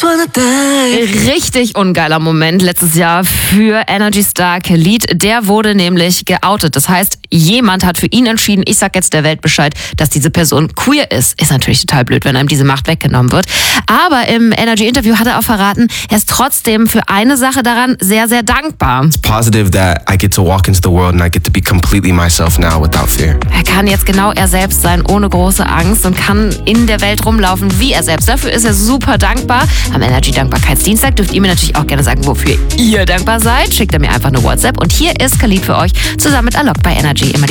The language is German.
Richtig ungeiler Moment letztes Jahr für Energy Star Khalid. Der wurde nämlich geoutet. Das heißt, jemand hat für ihn entschieden, ich sag jetzt der Welt Bescheid, dass diese Person queer ist. Ist natürlich total blöd, wenn einem diese Macht weggenommen wird. Aber im Energy-Interview hat er auch verraten, er ist trotzdem für eine Sache daran sehr, sehr dankbar. It's positive that I get to walk into the world and I get to be completely myself now without fear. Er kann jetzt genau er selbst sein, ohne große Angst und kann in der Welt rumlaufen wie er selbst. Dafür ist er super dankbar. Am Energy-Dankbarkeitsdienstag dürft ihr mir natürlich auch gerne sagen, wofür ihr dankbar seid. Schickt er mir einfach eine WhatsApp. Und hier ist Khalid für euch zusammen mit Alok bei Energy. Immer die